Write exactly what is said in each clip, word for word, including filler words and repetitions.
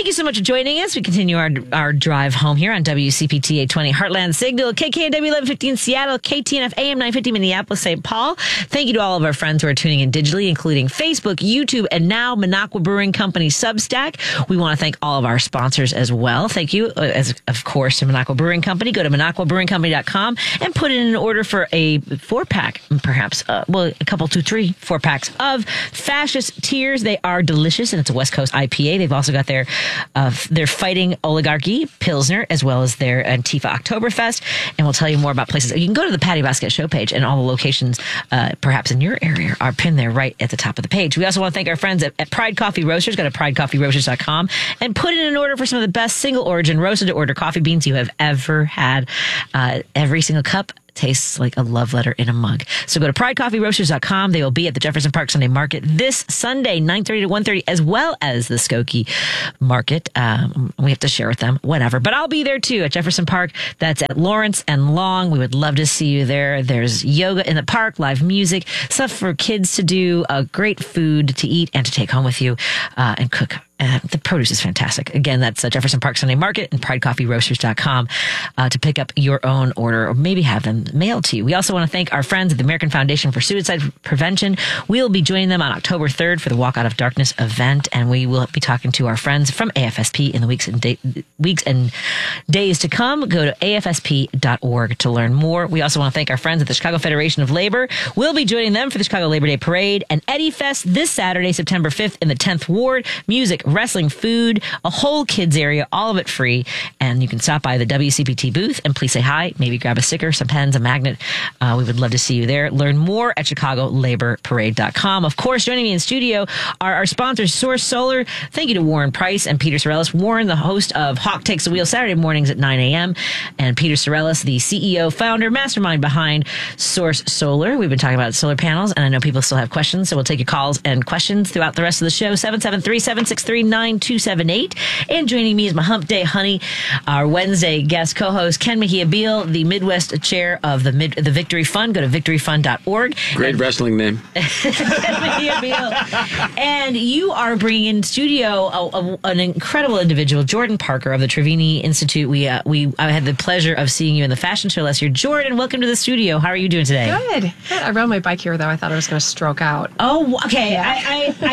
you so much for joining us. We continue our our drive home here on W C P T eight twenty Heartland Signal, K K N W eleven fifty in Seattle, K T N F A M nine fifty Minneapolis, Saint Paul. Thank you to all of our friends who are tuning in digitally, including Facebook, YouTube, and now Minocqua Brewing Company Substack. We want to thank all of our sponsors as well. Thank you, uh, as of course, to Minocqua Brewing Company. Go to minocqua brewing company dot com and put in an order for a four-pack, perhaps, uh, well, a couple, two, three, four packs of Fascist Tears. They are delicious, and it's a West Coast I P A. They've also got their uh, their Fighting Oligarchy Pilsner, as well as their Antifa Oktoberfest. And we'll tell you more about places. You can go to the Patty Basket show page, and all the locations, uh, perhaps in your area, are pinned there right at the top of the page. We also want to thank our friends at, at Pride Coffee Roasters. Go to pride coffee roasters dot com and put in an order for some of the best single origin roasted to order coffee beans you have ever had. Uh, every single cup tastes like a love letter in a mug. So go to pride coffee roasters dot com. They will be at the Jefferson Park Sunday Market this Sunday, nine thirty to one thirty, as well as the Skokie Market. Um, we have to share with them, whatever. But I'll be there too at Jefferson Park. That's at Lawrence and Long. We would love to see you there. There's yoga in the park, live music, stuff for kids to do, uh, great food to eat and to take home with you uh, and cook. Uh, the produce is fantastic. Again, that's uh, Jefferson Park Sunday Market and pride coffee roasters dot com uh, to pick up your own order or maybe have them mailed to you. We also want to thank our friends at the American Foundation for Suicide Prevention. We'll be joining them on October third for the Walk Out of Darkness event, and we will be talking to our friends from A F S P in the weeks and, day, weeks and days to come. Go to A F S P dot org to learn more. We also want to thank our friends at the Chicago Federation of Labor. We'll be joining them for the Chicago Labor Day Parade and Eddie Fest this Saturday, September fifth in the tenth Ward. Music, wrestling, food, a whole kids area, all of it free. And you can stop by the W C P T booth and please say hi, maybe grab a sticker, some pens, a magnet. Uh, we would love to see you there. Learn more at chicago labor parade dot com. Of course, joining me in studio are our sponsors, Source Solar. Thank you to Warren Price and Peter Sorellis. Warren, the host of Hawk Takes the Wheel Saturday mornings at nine a.m. And Peter Sorellis, the C E O, founder, mastermind behind Source Solar. We've been talking about solar panels, and I know people still have questions, so we'll take your calls and questions throughout the rest of the show. seven seven three, seven six three, nine two seven eight. And joining me is my Hump Day Honey, our Wednesday guest co-host, Ken Mejia Beal, the Midwest chair of the Mid- the Victory Fund. Go to victory fund dot org. Great and- wrestling name. Ken Mejia Beal. And you are bringing in studio a, a, an incredible individual, Jordan Parker of the Trevini Institute. We uh, we I had the pleasure of seeing you in the fashion show last year. Jordan, welcome to the studio. How are you doing today? Good. Good. I rode my bike here, though. I thought I was going to stroke out. Oh, okay. Yeah. I, I,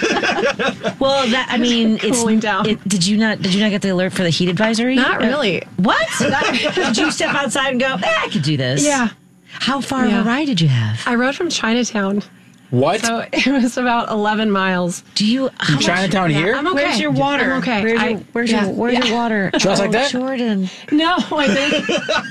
I well, that I mean, it's cooling down. It, did you not? Did you not get the alert for the heat advisory? Not really. Uh, what? Did you step outside and go, eh, I could do this? Yeah. How far Yeah. of a ride did you have? I rode from Chinatown. What? So it was about eleven miles. Do you? From Chinatown Yeah, here? I'm okay. Where's your water? I'm okay. Where's I- your Where's yeah, your Where's yeah. your water? Just like that? Jordan. No, I didn't.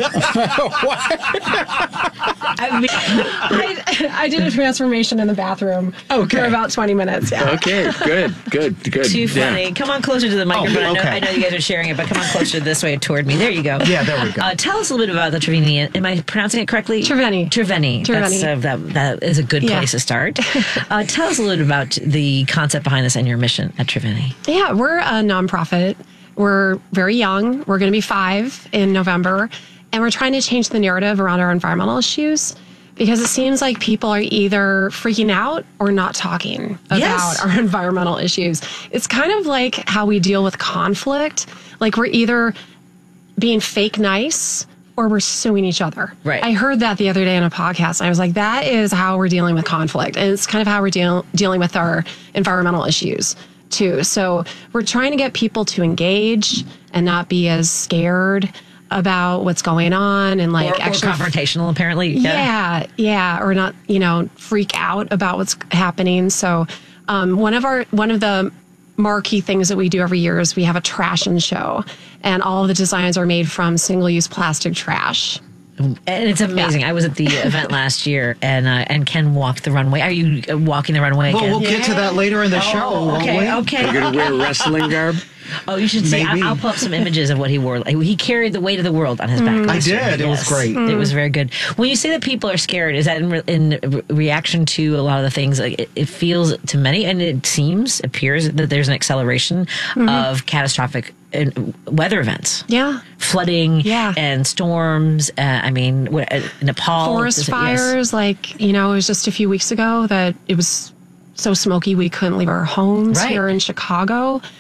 I mean, I, I did a transformation in the bathroom Okay. for about twenty minutes. Yeah. Okay, good, good, good. too Yeah. funny. Come on closer to the microphone. Oh, I, know, okay. I know you guys are sharing it, but come on closer this way toward me. There you go. Yeah, there we go. Uh, tell us a little bit about the Trevini. Am I pronouncing it correctly? Treveni. Treveni. Treveni. That's, uh, that, that is a good Yeah. place to start. Uh, tell us a little bit about the concept behind this and your mission at Trevini. Yeah, we're a nonprofit. We're very young. We're going to be five in November. And we're trying to change the narrative around our environmental issues because it seems like people are either freaking out or not talking about Yes. our environmental issues. It's kind of like how we deal with conflict. Like we're either being fake nice or we're suing each other. Right. I heard that the other day in a podcast. And I was like, that is how we're dealing with conflict. And it's kind of how we're deal- dealing with our environmental issues too. So we're trying to get people to engage and not be as scared about what's going on and like Or, or actually confrontational, apparently. yeah, yeah, or not, you know, freak out about what's happening. So, um, one of our one of the marquee things that we do every year is we have a trash and show, and all of the designs are made from single-use plastic trash. And it's amazing. Yeah. I was at the event last year, and uh, and Ken walked the runway. Are you uh, walking the runway Well, again? we'll get to that later in the show. won't okay, we? okay. You're gonna wear wrestling garb? Oh, you should see. Maybe. I, I'll pull up some images of what he wore. Like, he carried the weight of the world on his back. Mm. I last year. did. It was Yes. great. It was very good. When you say that people are scared, is that in, re- in re- reaction to a lot of the things? Like it, it feels to many, and it seems, appears that there's an acceleration Mm-hmm. of catastrophic uh, weather events. Yeah. Flooding Yeah. and storms. Uh, I mean, what, uh, Nepal. Forest does it- yes. fires, like, you know, it was just a few weeks ago that it was so smoky we couldn't leave our homes Right. here in Chicago. You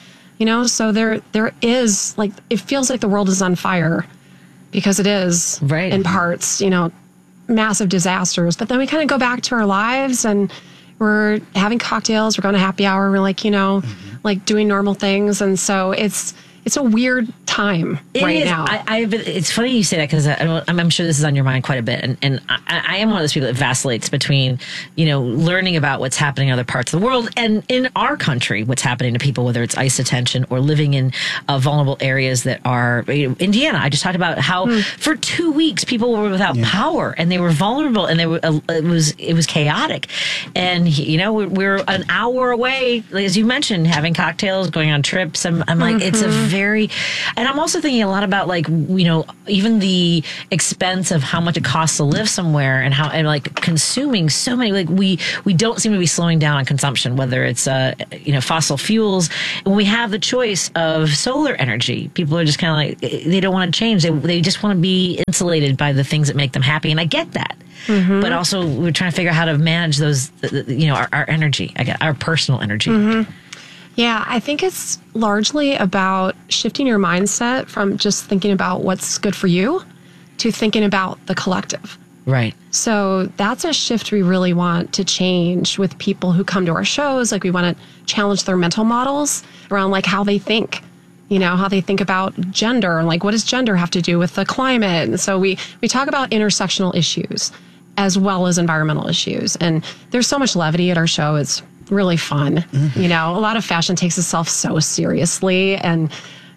You know, so there there is like it feels like the world is on fire because it is Right. in parts, you know, massive disasters. But then we kind of go back to our lives and we're having cocktails, we're going to happy hour, we're like, you know, Mm-hmm. like doing normal things. And so it's it's a weird time It right is. now. I, I, it's funny you say that because I'm, I'm sure this is on your mind quite a bit, and, and I, I am one of those people that vacillates between, you know, learning about what's happening in other parts of the world and in our country, what's happening to people, whether it's ICE detention or living in uh, vulnerable areas that are, you know, Indiana. I just talked about how Hmm. for two weeks people were without power and they were vulnerable and they were uh, it was it was chaotic, and you know we're, we're an hour away, as you mentioned, having cocktails, going on trips. I'm, I'm like it's a very, and I'm also thinking a lot about like, you know, even the expense of how much it costs to live somewhere and how, and like consuming so many, like we, we don't seem to be slowing down on consumption, whether it's, uh, you know, fossil fuels. When we have the choice of solar energy, people are just kind of like, they don't want to change. They, they just want to be insulated by the things that make them happy. And I get that. But also we're trying to figure out how to manage those, you know, our, our energy, I get our personal energy. Yeah, I think it's largely about shifting your mindset from just thinking about what's good for you to thinking about the collective. Right. So that's a shift we really want to change with people who come to our shows. Like we want to challenge their mental models around like how they think, you know, how they think about gender and like what does gender have to do with the climate. And so we, we talk about intersectional issues as well as environmental issues. And there's so much levity at our show. It's really fun. Mm-hmm. You know, a lot of fashion takes itself so seriously and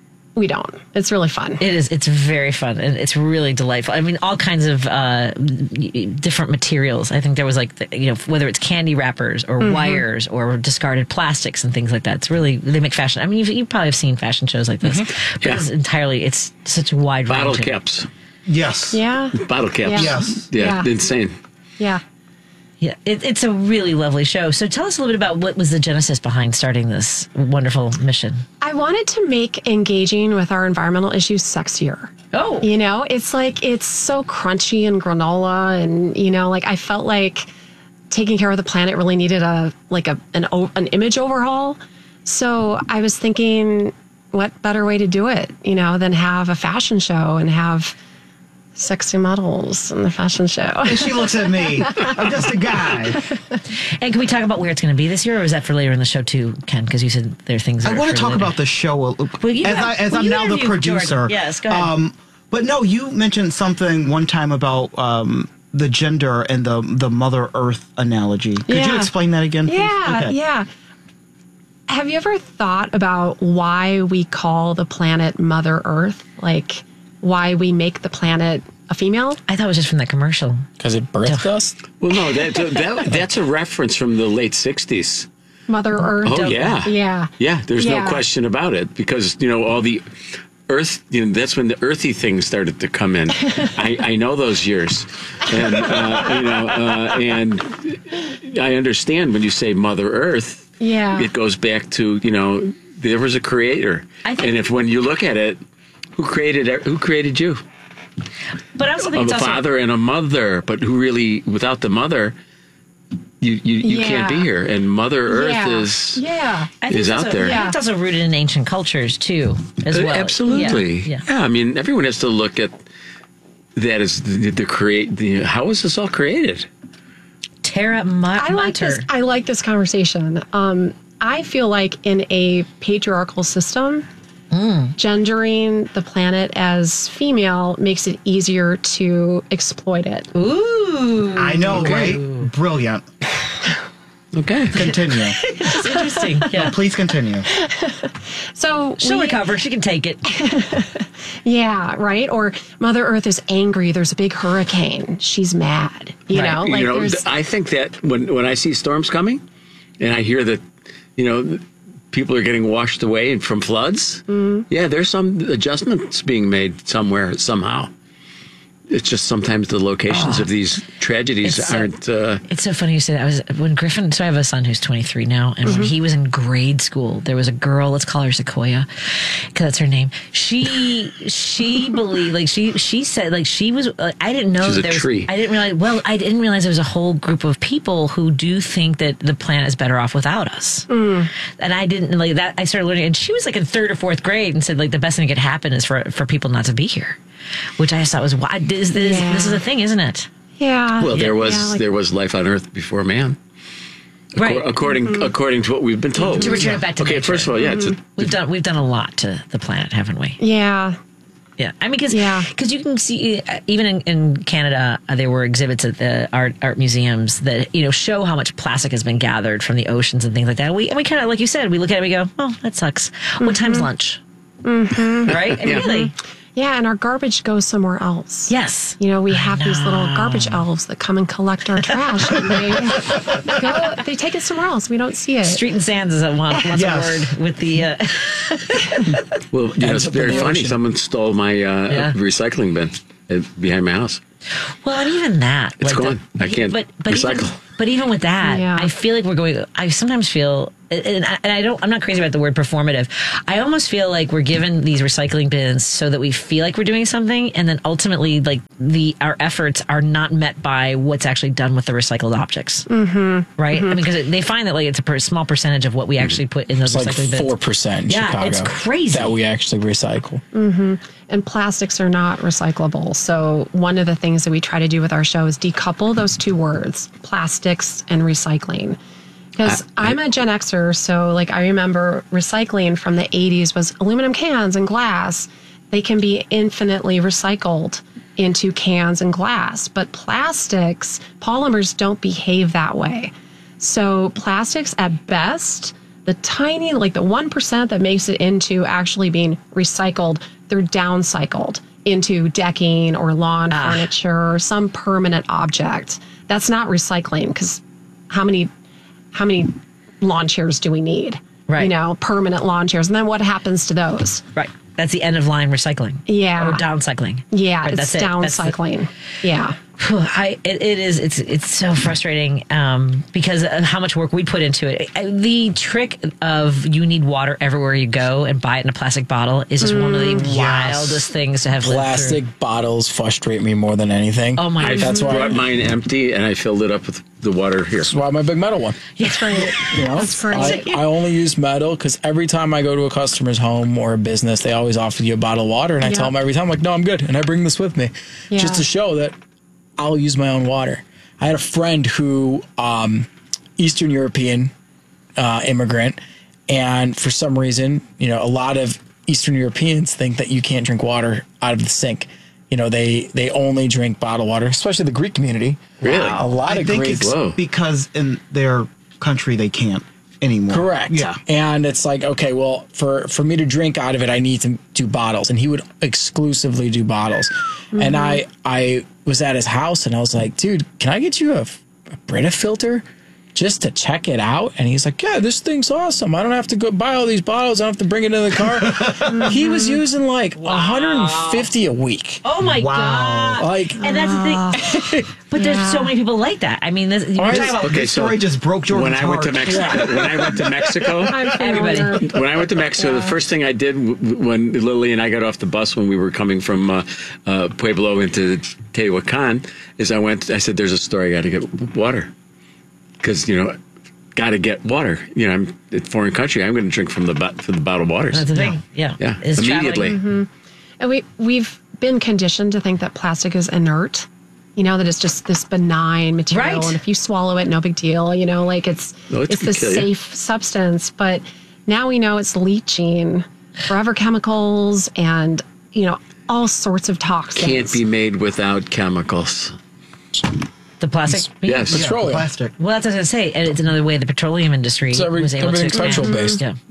we don't. It's really fun. It is. It's very fun and it's really delightful. I mean, all kinds of uh, different materials. I think there was like, the, you know, whether it's candy wrappers or mm-hmm. wires or discarded plastics and things like that. It's really, they make fashion. I mean, you've, you probably have seen fashion shows like this. Mm-hmm. But Yeah. it's entirely, it's such a wide Bottle range. caps. Yes. Yeah. Bottle caps. Yeah. Yes. Yeah. Yeah. Insane. Yeah. Yeah, it, it's a really lovely show. So tell us a little bit about what was the genesis behind starting this wonderful mission. I wanted to make engaging with our environmental issues sexier. Oh. You know, it's like, it's so crunchy and granola. And, you know, like I felt like taking care of the planet really needed a, like a, an, o- an image overhaul. So I was thinking, what better way to do it, you know, than have a fashion show and have sexy models in the fashion show. And she looks at me. I'm just a guy. And can we talk about where it's going to be this year, or is that for later in the show too, Ken? Because you said there are things. That I are want for to talk later. about the show a- Well, you as, have- I, as well, I'm you now the interviewed producer. Jordan. Yes, go ahead. Um, but no, you mentioned something one time about um, the gender and the the Mother Earth analogy. Could Yeah. you explain that again, please? Yeah, Okay. yeah. Have you ever thought about why we call the planet Mother Earth? Like, why we make the planet a female? I thought it was just from that commercial. Because it birthed us? Well, no, that, that that's a reference from the late sixties. Mother Earth? Oh, yeah. Yeah. Yeah, there's Yeah. no question about it because, you know, all the earth, you know, that's when the earthy things started to come in. I, I know those years. And, uh, you know, uh, and I understand when you say Mother Earth, Yeah. it goes back to, you know, there was a creator. I think- And if when you look at it, who created who created you? But I also think A it's also father and a mother, but who really, without the mother, you you, you can't be Yeah. here. And Mother Earth Yeah. is Yeah. I think is it's out also, there. I think it's also rooted in ancient cultures too, as Uh, well. Absolutely. Yeah. Yeah. yeah. I mean, everyone has to look at that as the, the create. The, how was this all created? Terra ma- I like mater. this. I like this conversation. Um, I feel like in a patriarchal system, gendering the planet as female makes it easier to exploit it. Ooh, I know, right? Brilliant. Okay. Continue. it's interesting. Yeah, Please continue. So she'll we- recover. She can take it. Yeah, right. Or Mother Earth is angry. There's a big hurricane. She's mad. You Right. know, like you know, there's. th- I think that when when I see storms coming, and I hear that, you know, people are getting washed away and from floods. Mm-hmm. Yeah, there's some adjustments being made somewhere somehow. it's just sometimes the locations Oh. of these tragedies It's so- aren't. Uh, It's so funny you say that. I was when Griffin. So I have a son who's twenty-three now, and when he was in grade school, there was a girl. Let's call her Sequoia, because that's her name. She she believed like she she said like she was. Uh, I didn't know She's that a there was. tree. I didn't realize. Well, I didn't realize there was a whole group of people who do think that the planet is better off without us. And I didn't like that. I started learning, and she was like in third or fourth grade, and said like the best thing that could happen is for for people not to be here, which I just thought was why this this, Yeah. this is a thing, isn't it? Yeah. well, there was Yeah, like- there was life on Earth before man, Right. Acor- according according to what we've been told. To return it back to okay, nature. first of all, yeah, it's a, We've done we've done a lot to the planet, haven't we? Yeah. Yeah, I mean, because Yeah. you can see uh, even in, in Canada, uh, there were exhibits at the art art museums that you know show how much plastic has been gathered from the oceans and things like that. We and we kind of like you said, we look at it, and we go, oh, that sucks. What time's lunch? Mm-hmm. Right? And really? Yeah, and our garbage goes somewhere else. Yes. You know, we have these little know. garbage elves that come and collect our trash, and they go, they take it somewhere else. We don't see it. Street and Sands is a one, once Yes. a word with the. Uh, well, you know, it's up in very the funny. ocean. Someone stole my uh, Yeah. recycling bin uh, behind my house. well, and even that, It's like the- gone. I can't but, but recycle. Even, but even with that, Yeah. I feel like we're going. I sometimes feel, and I, and I don't. I'm not crazy about the word performative. I almost feel like we're given these recycling bins so that we feel like we're doing something, and then ultimately, like the our efforts are not met by what's actually done with the recycled objects. Mm-hmm. Right? I mean, because they find that like it's a per, small percentage of what we actually put in those It's like recycling bins. four percent in Yeah, Chicago. it's crazy. that we actually recycle. And plastics are not recyclable. So one of the things that we try to do with our show is decouple those two words, plastics and recycling. Because I'm a Gen Xer, so like I remember recycling from the eighties was aluminum cans and glass. They can be infinitely recycled into cans and glass, but plastics, polymers don't behave that way. So plastics at best, the tiny, like the one percent that makes it into actually being recycled, they're downcycled into decking or lawn furniture or some permanent object. That's not recycling because how many how many lawn chairs do we need? Right. You know, permanent lawn chairs. And then what happens to those? Right. That's the end of line recycling. Yeah. Or downcycling. Yeah, Right, it's that's it. That's the- downcycling. Yeah. I it, it is it's it's so frustrating um, because of how much work we put into it. I- The trick of you need water everywhere you go and buy it in a plastic bottle is just one of the wildest things to have lived Plastic through. bottles frustrate me more than anything. Oh my I God. That's why brought mine empty and I filled it up with the water here. That's why my big metal one. That's right. You know, That's I, right. I only use metal because every time I go to a customer's home or a business, they always offer you a bottle of water, and I Yeah. tell them every time, like, no, I'm good, and I bring this with me Yeah. just to show that I'll use my own water. I had a friend who, um, Eastern European uh, immigrant, and for some reason, you know, a lot of Eastern Europeans think that you can't drink water out of the sink. You know, they they only drink bottled water, especially the Greek community. Really? A lot I of think Greeks. it's Whoa. because in their country they can't anymore. Correct. Yeah. And it's like, okay, well, for for me to drink out of it, I need to do bottles, and he would exclusively do bottles. And I I was at his house, and I was like, dude, can I get you a, a Brita filter just to check it out? And he's like, yeah, this thing's awesome. I don't have to go buy all these bottles. I don't have to bring it in the car. He was using like one hundred fifty a week. Oh my Wow. God. Like, And that's the thing. But there's so many people like that. I mean, this, you're Alright. talking about Okay, This so story just broke Jordan's when I went to heart. Mexico, when I went to Mexico, I'm Everybody. familiar. when I went to Mexico, the first thing I did w- w- when Lily and I got off the bus when we were coming from uh, uh, Pueblo into Tehuacan is I went. I said, "There's a store I got to get water because you know, got to get water. You know, I'm in a foreign country. I'm going to drink from the bo- from the bottled waters. that's the thing. Yeah. Yeah, Is immediately. traveling- And we we've been conditioned to think that plastic is inert. You know, that it's just this benign material, Right. and if you swallow it, no big deal. You know, like it's No, it it's can this kill you. safe substance. But now we know it's leaching, forever chemicals, and you know all sorts of toxins. Can't be made without chemicals. The plastic. Yes. Yeah, Petroleum. plastic. Well, that's what I was going to say. And it's another way the petroleum industry So every- was able to everything's expand. petrol-based. Yeah.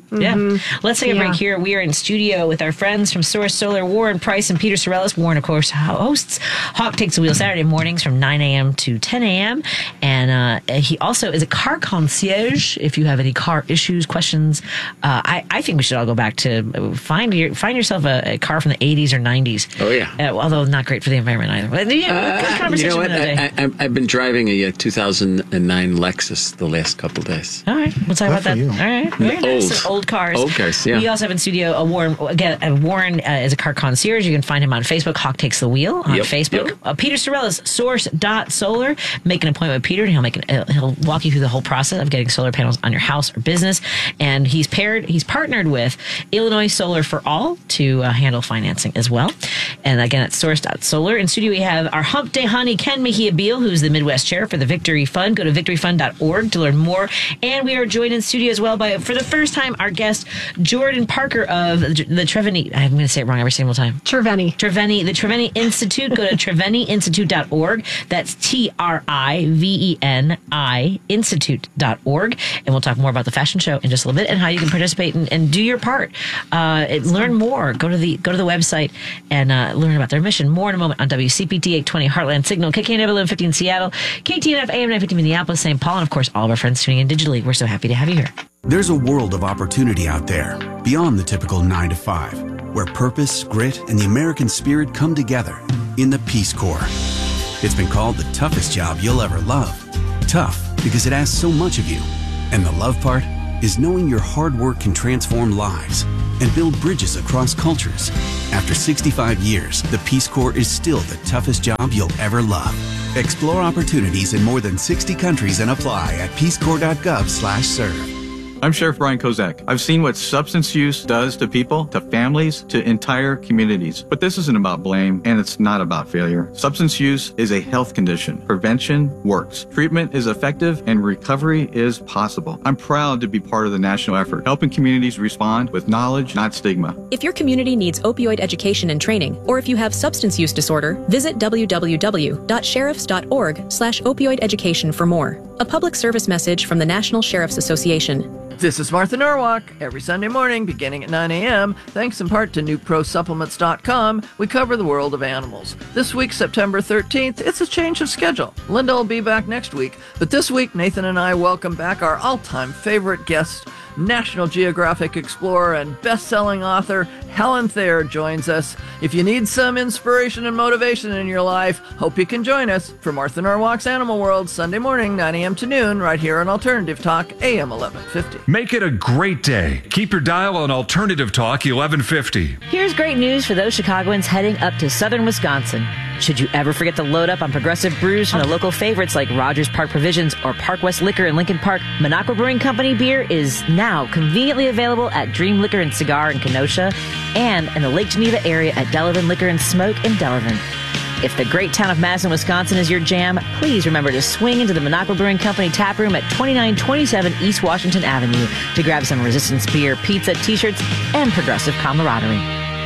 Yeah. Let's take a break Yeah. here. We are in studio with our friends from Source Solar, Warren Price and Peter Sorellis. Warren, of course, hosts Hawk Takes the Wheel Saturday mornings from nine a.m. to ten a.m. And uh, he also is a car concierge. If you have any car issues, questions, uh, I, I think we should all go back to find your find yourself a, a car from the eighties or nineties. Oh, yeah. Uh, although not great for the environment either. But, yeah, good Uh, conversation you know what? another day. I, I, I've been driving a, uh two thousand nine Lexus the last couple days. All right, we'll talk about for that. you. All right, very nice. Old. Some old cars. Old cars, yeah. We also have in studio a Warren. Again, uh, Warren uh, is a car concierge. You can find him on Facebook. Hawk Takes the Wheel on Yep, Facebook. yep. Uh, Peter Sorellis, Source dot Solar. Make an appointment with Peter, and he'll make an, uh, he'll walk you through the whole process of getting solar panels on your house or business. And he's paired. He's partnered with Illinois Solar for All to uh, handle financing as well. And again, at Source dot Solar. In studio, we have our Hump Day honey, Ken Mejia Beal, who's the Midwest chair for the Victory Fund. Go to victory fund dot org to learn more. And we are joined in studio as well by, for the first time, our guest, Jordan Parker of the Treveni. I'm going to say it wrong every single time. Treveni. Treveni, the Treveni Institute. Go to treveni institute dot org. That's T R I V E N I institute dot org. And we'll talk more about the fashion show in just a little bit and how you can participate and, and do your part. Uh, learn more. Go to the go to the website and uh, learn about their mission. More in a moment on W C P T eight twenty Heartland Signal, K K N W eleven fifty in Seattle, K T N F A M nine fifty Minneapolis, Saint Paul, and of course all of our friends tuning in digitally. We're so happy to have you here. There's a world of opportunity out there, beyond the typical nine to five, where purpose, grit, and the American spirit come together in the Peace Corps. It's been called the toughest job you'll ever love. Tough because it asks so much of you. And the love part is knowing your hard work can transform lives and build bridges across cultures. After sixty-five years, the Peace Corps is still the toughest job you'll ever love. Explore opportunities in more than sixty countries and apply at peace corps dot gov slash serve. I'm Sheriff Brian Kozak. I've seen what substance use does to people, to families, to entire communities. But this isn't about blame, and it's not about failure. Substance use is a health condition. Prevention works. Treatment is effective, and recovery is possible. I'm proud to be part of the national effort, helping communities respond with knowledge, not stigma. If your community needs opioid education and training, or if you have substance use disorder, visit w w w dot sheriffs dot org slash opioid education for more. A public service message from the National Sheriff's Association. This is Martha Norwalk. Every Sunday morning, beginning at nine a.m., thanks in part to new pro supplements dot com, we cover the world of animals. This week, September thirteenth, it's a change of schedule. Linda will be back next week, but this week, Nathan and I welcome back our all-time favorite guest, National Geographic explorer and best-selling author Helen Thayer joins us. If you need some inspiration and motivation in your life, hope you can join us for Martha Norwalk's Animal World, Sunday morning, nine a.m. to noon, right here on Alternative Talk, A M eleven fifty. Make it a great day. Keep your dial on Alternative Talk eleven fifty. Here's great news for those Chicagoans heading up to southern Wisconsin. Should you ever forget to load up on progressive brews from the local favorites like Rogers Park Provisions or Park West Liquor in Lincoln Park, Minocqua Brewing Company beer is now conveniently available at Dream Liquor and Cigar in Kenosha and in the Lake Geneva area at Delavan Liquor and Smoke in Delavan. If the great town of Madison, Wisconsin is your jam, please remember to swing into the Minocqua Brewing Company tap room at twenty-nine twenty-seven East Washington Avenue to grab some Resistance beer, pizza, t-shirts, and progressive camaraderie.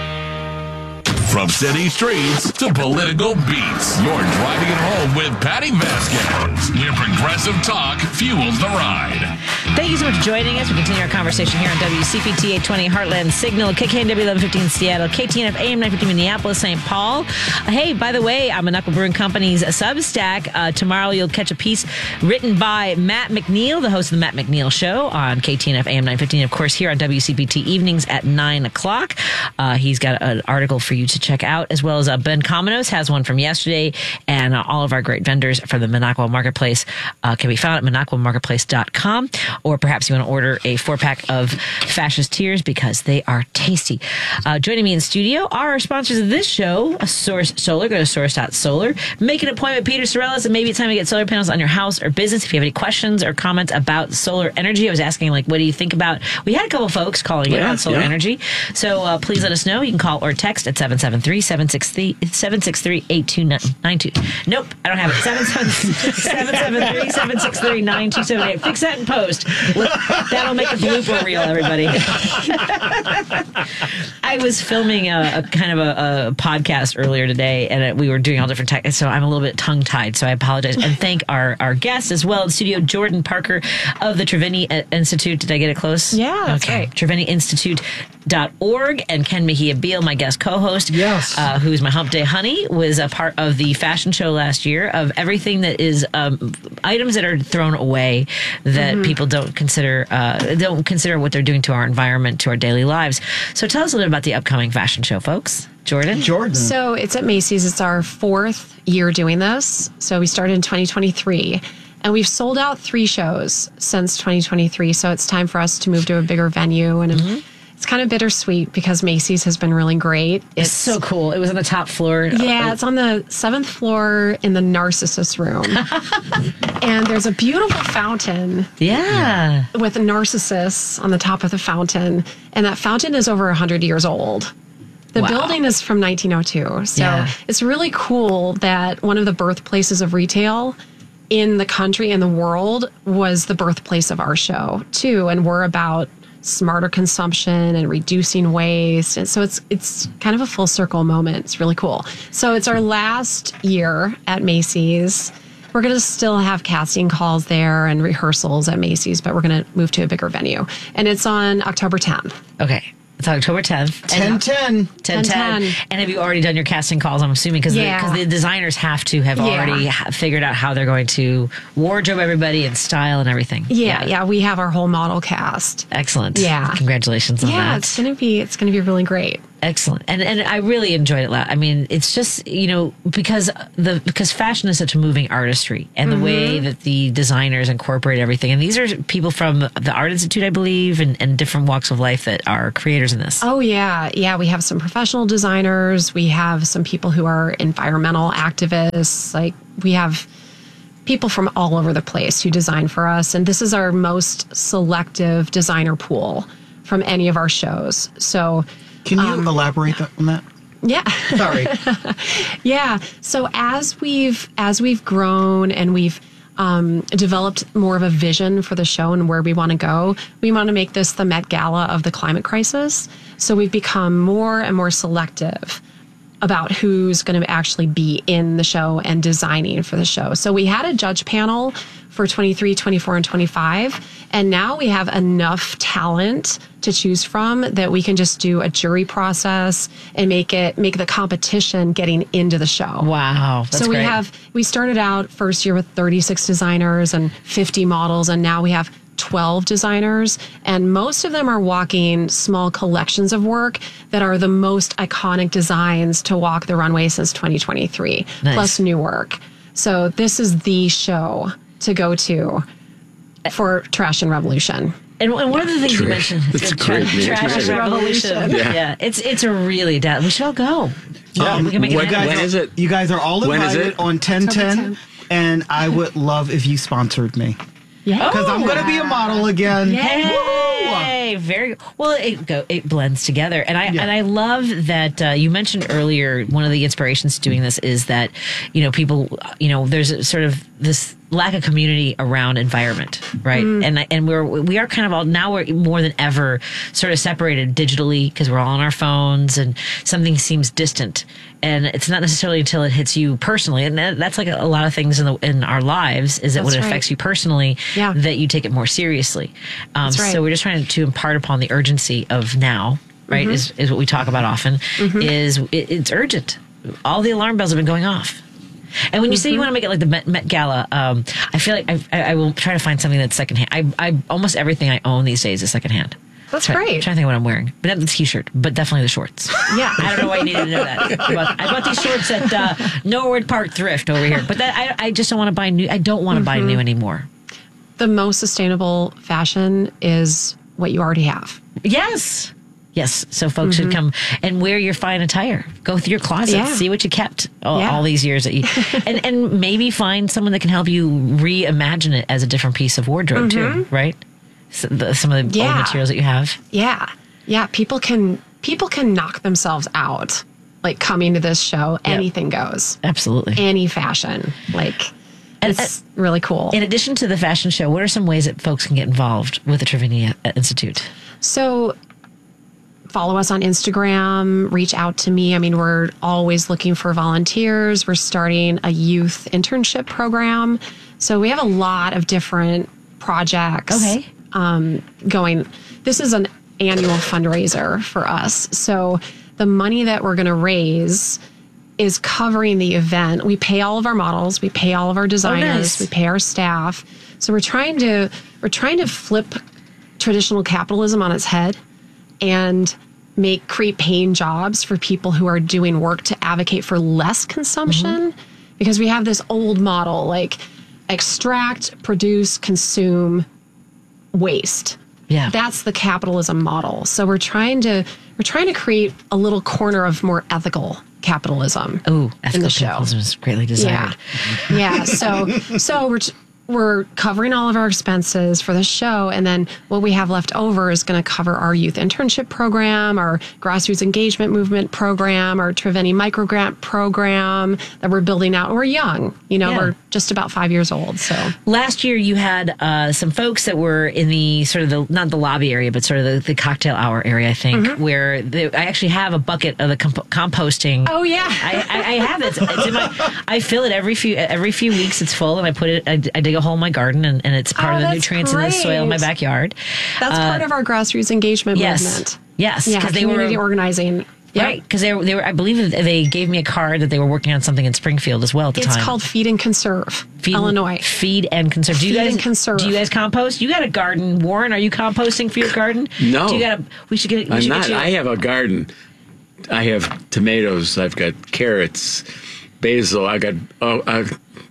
From city streets to political beats, you're driving it home with Patty Vasquez. Your progressive talk fuels the ride. Thank you so much for joining us. We continue our conversation here on W C P T eight twenty Heartland Signal, K K N W eleven fifty in Seattle, K T N F A M nine fifty Minneapolis, Saint Paul. Uh, hey, by the way, I'm Minocqua Brewing Company's Substack. Uh, tomorrow you'll catch a piece written by Matt McNeil, the host of the Matt McNeil Show on K T N F A M nine fifty, and of course here on W C P T evenings at nine o'clock. Uh, he's got an article for you to check out, as well as uh, Ben Cominos has one from yesterday, and uh, all of our great vendors from the Minocqua Marketplace uh, can be found at minocqua marketplace dot com, or perhaps you want to order a four-pack of Fascist Tears because they are tasty. Uh, joining me in studio are our sponsors of this show, Source Solar. Go to source dot solar. Make an appointment with Peter Sorellis, and maybe it's time to get solar panels on your house or business. If you have any questions or comments about solar energy, I was asking, like, what do you think about? We had a couple folks calling in Yeah, on solar yeah. energy, so uh, please let us know. You can call or text at seven seven three, seven six three, eight two nine two. Nope, I don't have it. seven seven three, seven six three, nine two seven eight. Fix that in post. That'll make a blooper reel, everybody. I was filming a, a kind of a, a podcast earlier today, and it, we were doing all different tech, so I'm a little bit tongue-tied, so I apologize. And thank our, our guest as well in studio, Jordan Parker of the Trevini Institute. Did I get it close? Yeah, that's okay. right. Trevini Institute dot org, and Ken Mejia Beal, my guest co-host, Yes. uh, who's my Hump Day honey, was a part of the fashion show last year of everything that is um, items that are thrown away that Mm-hmm. people don't consider uh, don't consider what they're doing to our environment, to our daily lives. So tell us a little bit about the upcoming fashion show, folks. Jordan? Jordan. So it's at Macy's. It's our fourth year doing this. So we started in twenty twenty-three. And we've sold out three shows since twenty twenty-three. So it's time for us to move to a bigger venue. And Mm-hmm. it's kind of bittersweet because Macy's has been really great. It's so cool. It was on the top floor. Yeah, it's on the seventh floor in the Narcissus room. And there's a beautiful fountain Yeah. with a Narcissus on the top of the fountain. And that fountain is over one hundred years old. The Wow. building is from nineteen oh two. So Yeah. it's really cool that one of the birthplaces of retail in the country and the world was the birthplace of our show, too. And we're about smarter consumption and reducing waste. And so it's it's kind of a full circle moment. It's really cool. So it's our last year at Macy's. We're going to still have casting calls there and rehearsals at Macy's, but we're going to move to a bigger venue. And it's on October tenth. Okay. It's October tenth. ten ten. ten ten. And have you already done your casting calls, I'm assuming? Because Yeah. the, the designers have to have Yeah. already ha- figured out how they're going to wardrobe everybody and style and everything. Yeah, yeah, we have our whole model cast. Excellent. Yeah. Congratulations on Yeah, that. it's gonna be it's gonna be really great. Excellent. And and I really enjoyed it. la- I mean, it's just, you know, because the because fashion is such a moving artistry, and the way that the designers incorporate everything. And these are people from the Art Institute, I believe, and, and different walks of life that are creators in this. Oh yeah, yeah. We have some professional designers. We have some people who are environmental activists. Like we have people from all over the place who design for us, and this is our most selective designer pool from any of our shows. So. Can you elaborate that, on that? Yeah. Sorry. Yeah. So as we've as we've grown and we've um, developed more of a vision for the show and where we want to go, we want to make this the Met Gala of the climate crisis. So we've become more and more selective about who's going to actually be in the show and designing for the show. So we had a judge panel for twenty-three, twenty-four, and twenty-five. And now we have enough talent to choose from that we can just do a jury process and make it make the competition getting into the show. Wow. That's so we great. have we started out first year with thirty-six designers and fifty models, and now we have twelve designers, and most of them are walking small collections of work that are the most iconic designs to walk the runway since twenty twenty-three, Nice. plus new work. So this is the show to go to for Trash and Revolution. And, and one of the things you Trash. mentioned, That's a tra- great name. Trash Trash Revolution. Revolution. Yeah. Yeah. it's it's a really da- we should all go. Um, we can make it what- happen. when are, is it? You guys are all When is invited it? on ten ten, tenth. and I would love if you sponsored me Yeah. because I'm going to be a model again. Hey, very well. It go it blends together, and I Yeah. and I love that uh, you mentioned earlier. One of the inspirations to doing this is that you know people, you know, there's a sort of this lack of community around environment, right? And I- and we're we are kind of all now we're more than ever sort of separated digitally because we're all on our phones, and something seems distant. And it's not necessarily until it hits you personally, and that, that's like a, a lot of things in the in our lives. Is that when That's it right. affects you personally, Yeah. that you take it more seriously. Um, That's right. So we're just trying to impart upon the urgency of now, right? Mm-hmm. Is is what we talk about often. Is it, it's urgent. All the alarm bells have been going off. And when you say you want to make it like the Met, Met Gala, um, I feel like I, I, I will try to find something that's secondhand. I, I almost everything I own these days is secondhand. That's Try- great. I'm trying to think what I'm wearing, but not the t-shirt, but definitely the shorts. Yeah. I don't know why you needed to know that. I bought, I bought these shorts at uh, Norwood Park Thrift over here, but that, I, I just don't want to buy new. I don't want to buy new anymore. The most sustainable fashion is what you already have. Yes. Yes. So folks should come and wear your fine attire. Go through your closet, Yeah. see what you kept all, Yeah. all these years that you, and, and maybe find someone that can help you reimagine it as a different piece of wardrobe too, right? So the, some of the Yeah. old materials that you have. Yeah. Yeah. People can people can knock themselves out. Like coming to this show, anything goes. Absolutely. Any fashion. Like And- it's really cool. In addition to the fashion show, what are some ways that folks can get involved with the Trevini Institute? So follow us on Instagram, reach out to me. I mean, we're always looking for volunteers. We're starting a youth internship program. So we have a lot of different projects Okay. um, going. This is an annual fundraiser for us. So the money that we're going to raise is covering the event. We pay all of our models, we pay all of our designers, Oh, nice. we pay our staff. So we're trying to we're trying to flip traditional capitalism on its head and make create paying jobs for people who are doing work to advocate for less consumption, Mm-hmm. because we have this old model like extract, produce, consume, waste. Yeah. That's the capitalism model. So we're trying to we're trying to create a little corner of more ethical capitalism. Ooh, in ethical the show. capitalism is greatly desired. Yeah. Yeah. So so we're we're covering all of our expenses for the show, and then what we have left over is going to cover our youth internship program, our grassroots engagement movement program, our Triveni microgrant program that we're building out. We're young, you know, Yeah. we're just about five years old. So Last year, you had uh, some folks that were in the sort of the not the lobby area, but sort of the, the cocktail hour area, I think, Mm-hmm. where they, I actually have a bucket of the comp- composting. oh yeah, I, I, I have it. It's in my. I fill it every few every few weeks. It's full, and I put it. I, I dig a hole in my garden, and, and it's part Oh, of the that's nutrients in the soil in my great. backyard. that's Uh, part of our grassroots engagement yes. movement. Yes, Yeah, because they community were organizing. Yep. right. Because they were, they were. I believe that they gave me a card that they were working on something in Springfield as well at the It's time. called Feed and Conserve, Feed, Illinois. Feed and conserve. Do you Feed guys and conserve. Do you guys compost? You got a garden, Warren? Are you composting for your garden? No. Do you got? A, we should get. We I'm should not. Get you, I have a garden. I have tomatoes. I've got carrots, basil. I got oh, uh,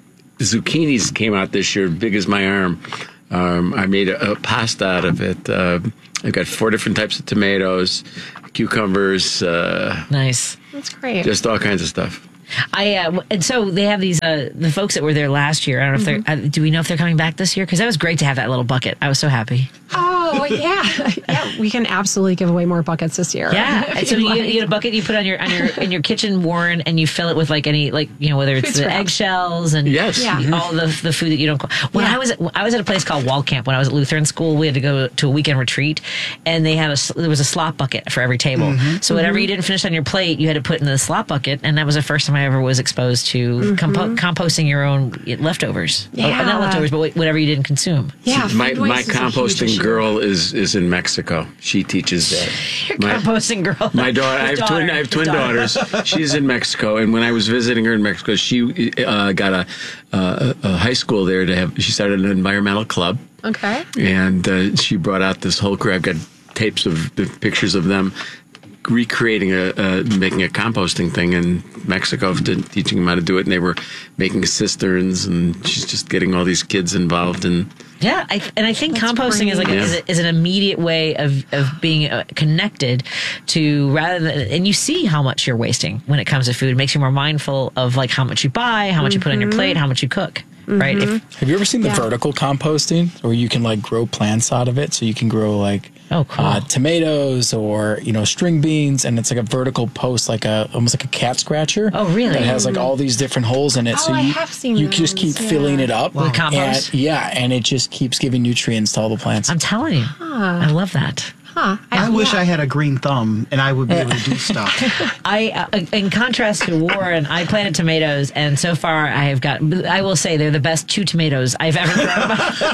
zucchinis came out this year, big as my arm. Um, I made a, a pasta out of it. Uh, I've got four different types of tomatoes, cucumbers, uh, nice. That's great. just all kinds of stuff. I uh, and so they have these uh, the folks that were there last year. I don't know if they're. Uh, do we know if they're coming back this year? Because that was great to have that little bucket. I was so happy. Oh yeah, yeah. We can absolutely give away more buckets this year. Yeah. If So you'd you, like. you get a bucket you put on your on your in your kitchen, Warren, and you fill it with like any like you know whether it's Food the scraps. eggshells and Yes. Yeah. all the the food that you don't. When Yeah. I was at, I was at a place called Wall Camp when I was at Lutheran school. We had to go to a weekend retreat, and they had a there was a slop bucket for every table. So whatever you didn't finish on your plate, you had to put in the slop bucket, and that was the first time I ever was exposed to compo- composting your own leftovers. Oh, Yeah. not leftovers, but whatever you didn't consume. Yeah, My food my waste is a huge composting issue. girl is is in Mexico. She teaches that. My- Composting girl. My daughter, I His have twin, daughter. I have His twin daughter. daughters. She's in Mexico, and when I was visiting her in Mexico, she uh, got a, uh, a high school there to have. She started an environmental club, Okay. and uh, she brought out this whole crew. I've got tapes of the pictures of them recreating a, uh, making a composting thing in Mexico, to, teaching them how to do it, and they were making cisterns, and she's just getting all these kids involved in. Yeah, I, and I think composting is like a, great. is, a, is an immediate way of of being uh, connected to rather than, and you see how much you're wasting when it comes to food. It makes you more mindful of like how much you buy, how much you put on your plate, how much you cook. Right? If, Have you ever seen the Yeah. vertical composting where you can like grow plants out of it? So you can grow like Oh, cool. uh, tomatoes or, you know, string beans, and it's like a vertical post, like a almost like a cat scratcher. Oh, really? That has like all these different holes in it. Oh, so I you, have seen you just those, keep yeah. filling it up. With compost? And, yeah, and it just keeps giving nutrients to all the plants. I'm telling you, I love that. Huh. I wish yeah. I had a green thumb and I would be able to do stuff. I, uh, in contrast to Warren, I planted tomatoes, and so far I have got. I will say they're the best two tomatoes I've ever grown.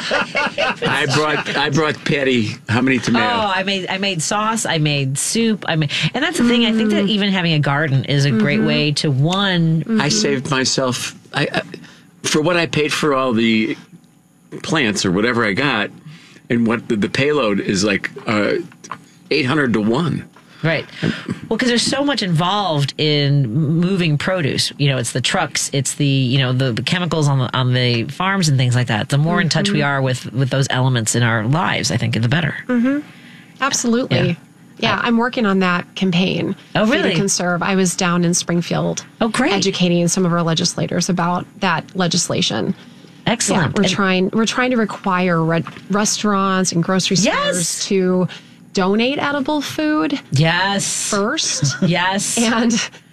I brought I brought Patty how many tomatoes? Oh, I made I made sauce. I made soup. I made, and that's the thing. I think that even having a garden is a great way to one. I saved myself I, I for what I paid for all the plants or whatever I got, and what the, the payload is like uh, eight hundred to one. Right. Well, because there's so much involved in moving produce. You know, it's the trucks, it's the you know the, the chemicals on the on the farms and things like that. The more in touch we are with with those elements in our lives, I think, the better. Absolutely. Yeah. Yeah. I'm working on that campaign. Oh, Feed really? and Conserve. I was down in Springfield. Oh, great. Educating some of our legislators about that legislation. Excellent. Yeah, we're And- trying. We're trying to require re- restaurants and grocery stores Yes! to donate edible food Yes. first, Yes. and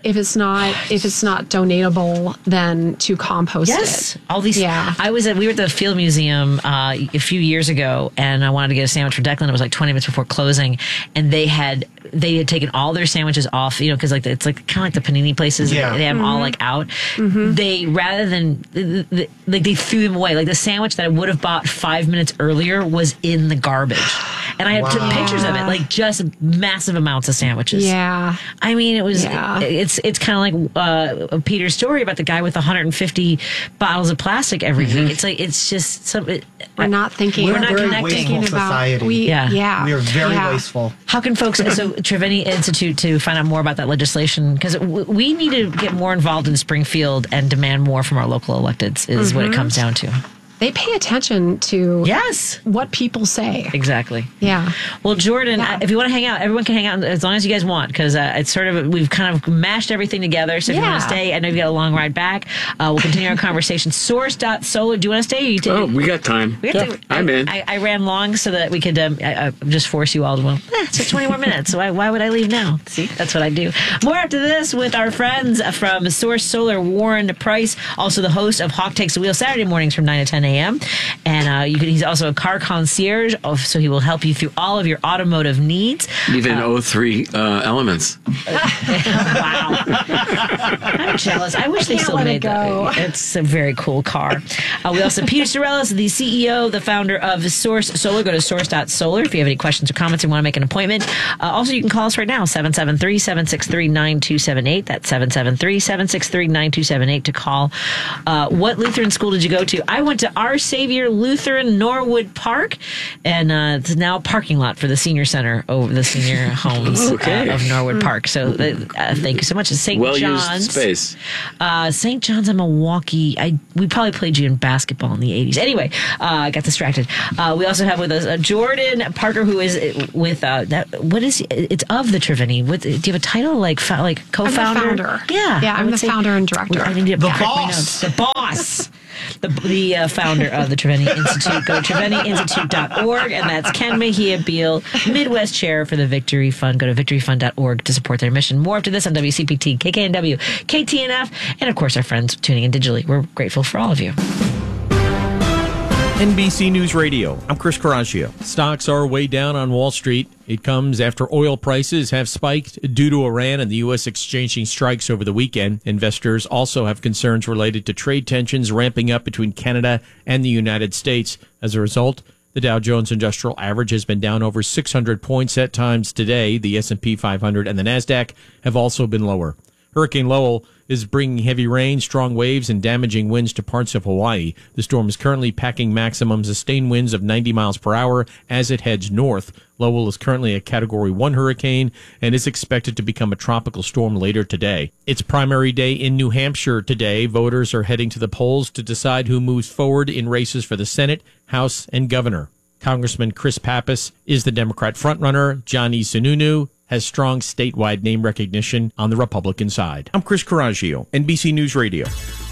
if it's not if it's not donatable, then to compost yes. it. All these. Yeah. I was at we were at the Field Museum uh, a few years ago, and I wanted to get a sandwich for Declan. It was like twenty minutes before closing, and they had they had taken all their sandwiches off. You know, because like it's like kind of like the panini places. Yeah. They, they have them all like out. Mm-hmm. They rather than the, the, like they threw them away. Like the sandwich that I would have bought five minutes earlier was in the garbage, and I Wow. took pictures of it. Like just massive amounts of sandwiches. Yeah. I mean, it was. Yeah. It, it's it's kind of like uh, Peter's story about the guy with one hundred fifty bottles of plastic every Mm-hmm. week. It's like it's just some. It, We're not thinking. We're not very connecting. wasteful society. We, Yeah. yeah. We are very yeah. wasteful. How can folks so Treveni Institute to find out more about that legislation? Because we need to get more involved in Springfield and demand more from our local electeds. Is Mm-hmm. what it comes down to. They pay attention to Yes, what people say. exactly. Yeah. Well, Jordan, Yeah. uh, if you want to hang out, everyone can hang out as long as you guys want, because uh, it's sort of, we've kind of mashed everything together. So if you want to Yeah. stay, I know you've got a long ride back. Uh, we'll continue our conversation. Source dot solar. Do you want to stay? Or you take, Oh, we got time. we have to, I'm I, in. I, I ran long so that we could um, I, I just force you all to, well, eh, it's twenty more minutes. So why, why would I leave now? See, that's what I do. More after this with our friends from Source Solar, Warren Price, also the host of Hawk Takes the Wheel Saturday mornings from nine to ten a.m. And uh, you can, he's also a car concierge, so he will help you through all of your automotive needs. Even uh, oh three uh, elements. Wow. I'm jealous. I wish they Can't still let it made go. that. It's a very cool car. Uh, we also have Peter Sorellis, the C E O, the founder of Source Solar. Go to source dot solar if you have any questions or comments and want to make an appointment. Uh, also, you can call us right now, seven seven three, seven six three, nine two seven eight. That's seven seven three, seven six three, nine two seven eight to call. Uh, what Lutheran school did you go to? I went to Our Savior Lutheran Norwood Park, and uh, it's now a parking lot for the senior center over the senior homes Okay. uh, of Norwood Park. So uh, thank you so much. Saint Well John's. used space. Uh, Saint John's in Milwaukee. I we probably played you in basketball in the eighties. Anyway, uh, I got distracted. Uh, we also have with us uh, Jordan Parker, who is with uh, that. What is it's of the Treveni? What do you have a title like? Fa- like co-founder? I'm the founder. Yeah, Yeah, I I'm would the say- founder and director. I need to The back my boss. notes. The boss. The, the uh, founder of the Treveni Institute. Go to treveni institute dot org, and that's Ken Mejia Beal, Midwest Chair for the Victory Fund. Go to victory fund dot org to support their mission. More after this on W C P T, K K N W, K T N F, and of course our friends tuning in digitally. We're grateful for all of you. N B C News Radio. I'm Chris Coraggio. Stocks are way down on Wall Street. It comes after oil prices have spiked due to Iran and the U S exchanging strikes over the weekend. Investors also have concerns related to trade tensions ramping up between Canada and the United States. As a result, the Dow Jones Industrial Average has been down over six hundred points at times today. The S and P five hundred and the NASDAQ have also been lower. Hurricane Lowell is bringing heavy rain, strong waves, and damaging winds to parts of Hawaii. The storm is currently packing maximum sustained winds of ninety miles per hour as it heads north. Lowell is currently a Category one hurricane and is expected to become a tropical storm later today. It's primary day in New Hampshire today. Voters are heading to the polls to decide who moves forward in races for the Senate, House, and Governor. Congressman Chris Pappas is the Democrat frontrunner. Johnny Sununu has strong statewide name recognition on the Republican side. I'm Chris Coraggio, N B C News Radio.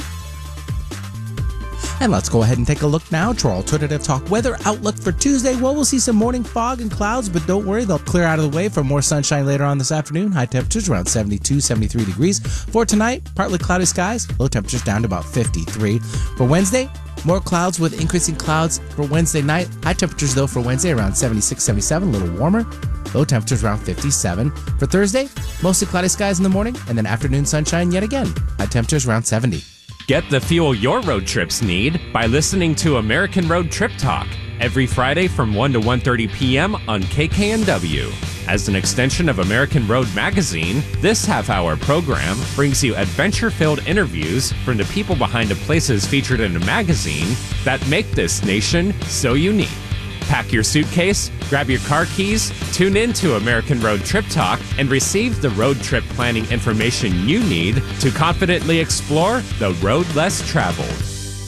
And let's go ahead and take a look now to our alternative talk weather outlook for Tuesday. Well, we'll see some morning fog and clouds, but don't worry, they'll clear out of the way for more sunshine later on this afternoon. High temperatures around seventy-two, seventy-three degrees. For tonight, partly cloudy skies, low temperatures down to about fifty-three. For Wednesday, more clouds with increasing clouds for Wednesday night. High temperatures, though, for Wednesday around seventy-six, seventy-seven, a little warmer. Low temperatures around fifty-seven. For Thursday, mostly cloudy skies in the morning, and then afternoon sunshine yet again. High temperatures around seventy. Get the fuel your road trips need by listening to American Road Trip Talk every Friday from one to one thirty p.m. on K K N W. As an extension of American Road Magazine, this half-hour program brings you adventure-filled interviews from the people behind the places featured in the magazine that make this nation so unique. Pack your suitcase, grab your car keys, tune in to American Road Trip Talk, and receive the road trip planning information you need to confidently explore the road less traveled.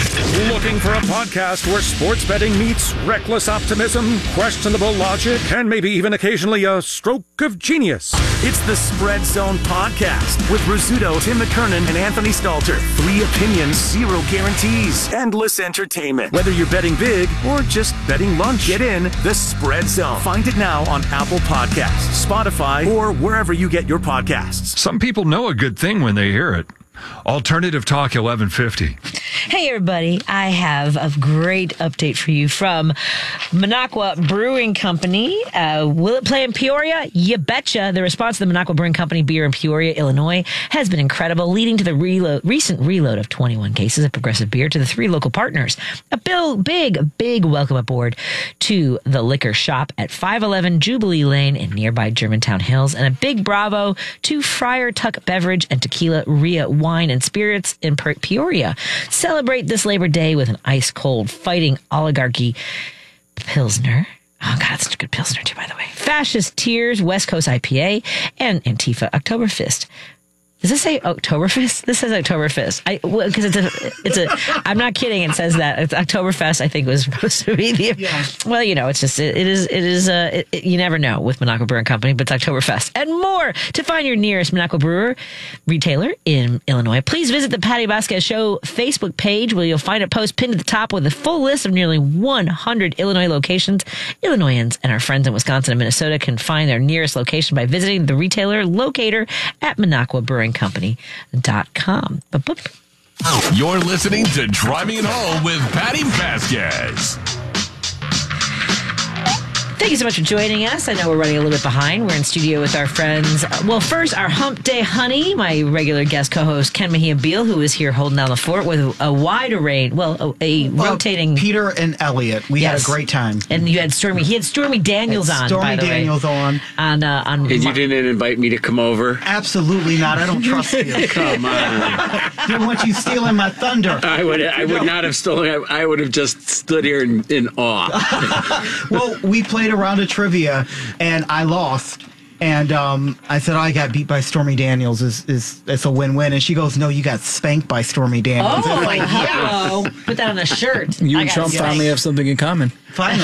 Looking for a podcast where sports betting meets reckless optimism, questionable logic, and maybe even occasionally a stroke of genius? It's the Spread Zone Podcast with Rizzuto, Tim McKernan, and Anthony Stalter. Three opinions, zero guarantees, endless entertainment. Whether you're betting big or just betting lunch, get in the Spread Zone. Find it now on Apple Podcasts, Spotify, or wherever you get your podcasts. Some people know a good thing when they hear it. Alternative Talk eleven fifty. Hey, everybody. I have a great update for you from Minocqua Brewing Company. Uh, will it play in Peoria? You betcha. The response to the Minocqua Brewing Company beer in Peoria, Illinois, has been incredible, leading to the reload, recent reload of twenty-one cases of Progressive beer to the three local partners. A bill, big, big welcome aboard to the liquor shop at five eleven Jubilee Lane in nearby Germantown Hills, and a big bravo to Friar Tuck Beverage and Tequila Ria Wine and Spirits in Peoria. Celebrate this Labor Day with an ice-cold Fighting Oligarchy Pilsner. Oh, God, it's such a good Pilsner, too, by the way. Fascist Tears, West Coast I P A, and Antifa Oktoberfest. Does this say Oktoberfest? This says Oktoberfest. I because it's a it's a. I'm not kidding. It says that it's Oktoberfest. I think was supposed to be the. Yeah. Well, you know, it's just it, it is it is. Uh, it, it, you never know with Minocqua Brewing Company, but it's Oktoberfest and more. To find your nearest Minocqua brewer retailer in Illinois, please visit the Patty Vasquez Show Facebook page, where you'll find a post pinned at the top with a full list of nearly one hundred Illinois locations. Illinoisans and our friends in Wisconsin and Minnesota can find their nearest location by visiting the retailer locator at Minocqua Brewing Company dot com. You're listening to Driving It Home with Patty Vasquez. Thank you so much for joining us. I know we're running a little bit behind. We're in studio with our friends. Well, first, our Hump Day Honey, my regular guest co-host, Ken Mejia Beal, who is here holding down the fort with a wide array, well, a, a well, rotating... Peter and Elliot. We yes. had a great time. And you had Stormy. He had Stormy Daniels had on, Stormy by the Daniels way. on. on, uh, on and you didn't invite me to come over? Absolutely not. I don't trust you. Come on. Didn't want you stealing my thunder. I would I would not have stolen. I would have just stood here in, in awe. Well, we played a round of trivia, and I lost. And um, I said, oh, I got beat by Stormy Daniels. Is is It's a win-win. And she goes, no, you got spanked by Stormy Daniels. Oh, like, hello. Yeah. Put that on a shirt. You and Trump spanked. Finally have something in common. Finally.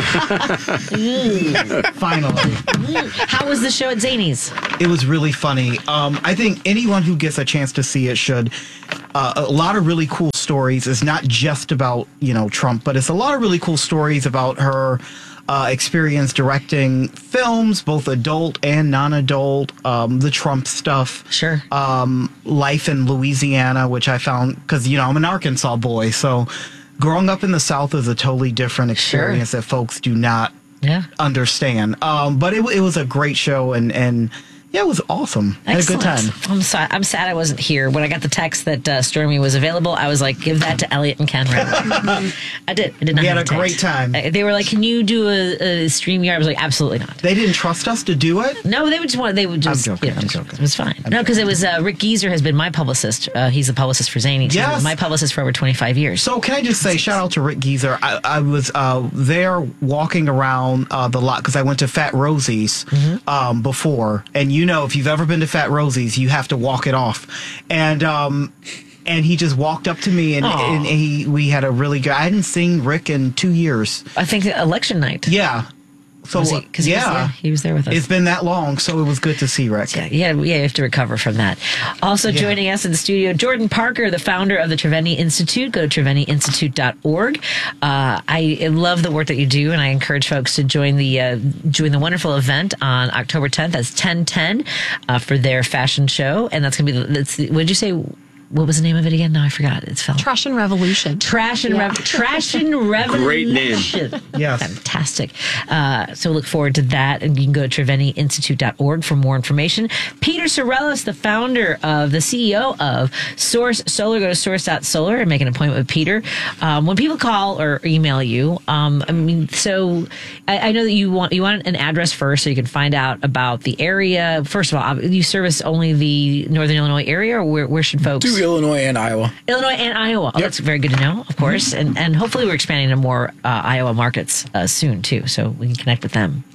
Finally. How was the show at Zanies? It was really funny. Um, I think anyone who gets a chance to see it should. Uh, a lot of really cool stories. It's not just about, you know, Trump, but it's a lot of really cool stories about her uh, experience directing films, both adult and non-adult, um, the Trump stuff. Sure. Um, life in Louisiana, which I found, because, you know, I'm an Arkansas boy, so growing up in the South is a totally different experience sure. that folks do not yeah. understand. Um, but it, it was a great show, and, and yeah, it was awesome. I had a good time. I'm sorry. I'm sad I wasn't here. When I got the text that uh, Stormy was available, I was like, give that to Elliot and Ken right away. I did. I did not We had a hesitate. great time. They were like, can you do a, a StreamYard? I was like, absolutely not. They didn't trust us to do it? No, they would just want, they would just, I'm joking, you know, I'm joking. It was fine. I'm no, because it was, uh, Rick Geezer has been my publicist. Uh, he's the publicist for Zany. He's Yes. been my publicist for over twenty-five years. So can I just say, shout out to Rick Geezer. I, I was uh, there walking around uh, the lot because I went to Fat Rosie's Mm-hmm. um, before. And you know, if you've ever been to Fat Rosie's, you have to walk it off. And um, and he just walked up to me, and, and he we had a really good. I hadn't seen Rick in two years. I think election night. Yeah. So Was he- 'cause he was yeah, there? He was there with us. It's been that long, so it was good to see Rick. Yeah, yeah, yeah, you have to recover from that. Also Yeah. joining us in the studio, Jordan Parker, the founder of the Treveni Institute. Go to treveni institute dot org. Uh, I love the work that you do, and I encourage folks to join the uh, join the wonderful event on October tenth. That's ten ten uh, for their fashion show, and that's going to be. The, that's, what did you say? What was the name of it again? No, I forgot. It's fell. Trash and Revolution. Trash and Yeah. Rev- Trash and Revolution. Great name. Yes. Fantastic. Uh, so look forward to that. And you can go to treveni institute dot org for more information. Peter Sorellis, the founder of, the C E O of Source Solar. Go to source dot solar and make an appointment with Peter. Um, when people call or email you, um, I mean, so I, I know that you want you want an address first so you can find out about the area. First of all, you service only the Northern Illinois area, or where, where should folks? Do Illinois and Iowa. Illinois and Iowa. Oh, Yep. that's very good to know, of course. And and hopefully we're expanding to more uh, Iowa markets uh, soon, too, so we can connect with them.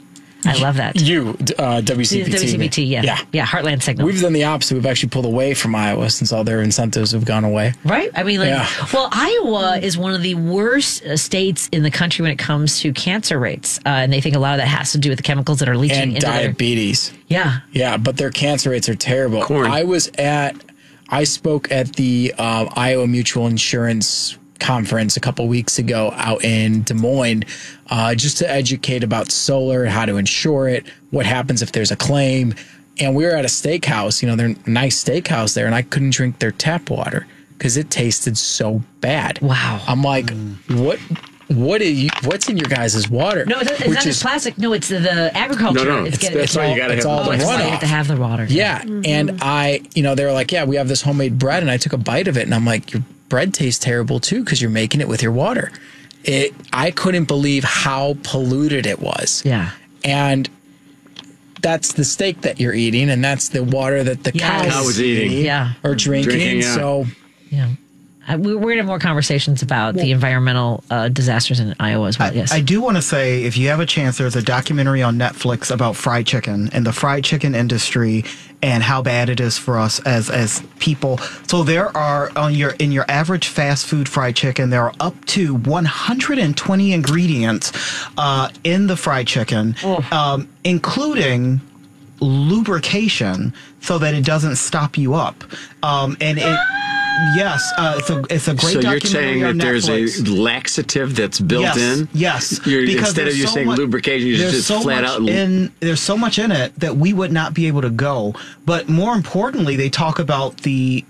I love that. You, uh, W C P T. W C P T, yeah. Yeah. Yeah, Heartland Signal. We've done the opposite. We've actually pulled away from Iowa since all their incentives have gone away. Right? I mean, like, Yeah. well, Iowa is one of the worst uh, states in the country when it comes to cancer rates. Uh, and they think a lot of that has to do with the chemicals that are leaching And into their- diabetes. Yeah. Yeah, but their cancer rates are terrible. I was at, I spoke at the uh, Iowa Mutual Insurance conference a couple weeks ago out in Des Moines, uh, just to educate about solar, how to insure it, what happens if there's a claim. And we were at a steakhouse, you know, they're a nice steakhouse there, and I couldn't drink their tap water because it tasted so bad. Wow. I'm like, what? What are you? What's in your guys' water? No, it's, it's Which not is- just plastic. No, it's the, the agriculture. No, no, it's it's- getting, that's it's why you all- gotta it's have all the that's why you runoff. have to have the water. Yeah. And I, you know, they were like, yeah, we have this homemade bread. And I took a bite of it and I'm like, your bread tastes terrible too because you're making it with your water. It, I couldn't believe how polluted it was. Yeah. And that's the steak that you're eating and that's the water that the Yes. cows Cow is eating. Yeah. or drinking. Drinking, yeah. So, Yeah. Uh, we- we're going to have more conversations about the environmental uh, disasters in Iowa as well. Yes. I do want to say, if you have a chance, there's a documentary on Netflix about fried chicken and the fried chicken industry and how bad it is for us as as people. So there are on your in your average fast food fried chicken, there are up to one hundred twenty ingredients uh, in the fried chicken, um, including lubrication, so that it doesn't stop you up. Um, and it. Yes, uh, it's a it's a great. So you're documentary saying that on there's Netflix. a laxative that's built yes, in? Yes, You're, because instead of there's you so saying much- lubrication, you're there's just so flat much out. in there's so much in it that we would not be able to go. But more importantly, they talk about the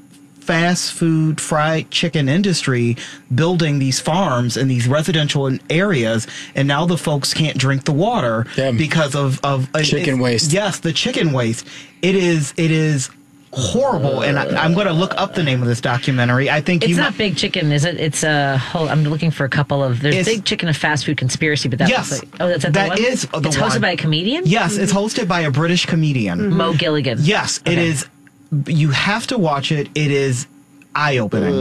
fast food fried chicken industry building these farms in these residential areas, and now the folks can't drink the water because of of uh, Chicken it- waste. Yes, the chicken waste. It is it is horrible, and I, I'm going to look up the name of this documentary. I think It's you not Big Chicken, is it? It's a whole. I'm looking for a couple of. There's It's- Big Chicken, a fast food conspiracy, but that Yes, was like, oh, that's that, that the one? is the It's hosted one. by a comedian. Yes, it's hosted by a British comedian, Mo Gilligan. Yes, it Okay. is. You have to watch it. It is eye-opening.